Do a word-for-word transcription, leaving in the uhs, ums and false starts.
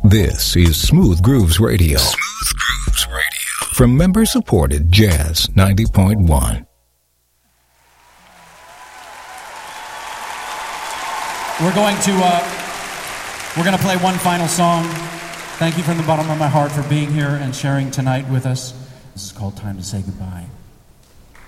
This is Smooth Grooves Radio. Smooth Grooves Radio. From member-supported Jazz ninety point one. We're going to uh, we're going to play one final song. Thank you from the bottom of my heart for being here and sharing tonight with us. This is called Time to Say Goodbye.